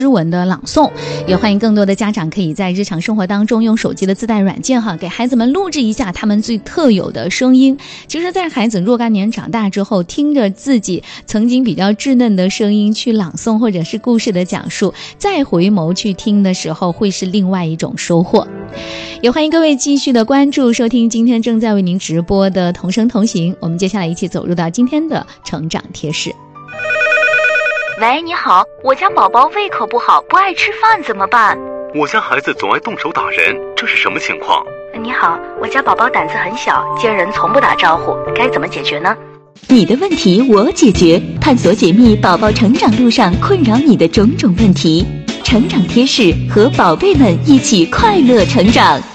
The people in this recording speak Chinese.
诗文的朗诵，也欢迎更多的家长可以在日常生活当中用手机的自带软件给孩子们录制一下他们最特有的声音。其实在孩子若干年长大之后，听着自己曾经比较稚嫩的声音去朗诵或者是故事的讲述，再回眸去听的时候，会是另外一种收获。也欢迎各位继续的关注收听今天正在为您直播的同声同行，我们接下来一起走入到今天的成长贴士。 喂，你好，我家宝宝胃口不好，不爱吃饭怎么办？ 我家孩子总爱动手打人，这是什么情况？ 你好，我家宝宝胆子很小，见人从不打招呼，该怎么解决呢？ 你的问题我解决，探索解密宝宝成长路上困扰你的种种问题，成长贴士和宝贝们一起快乐成长。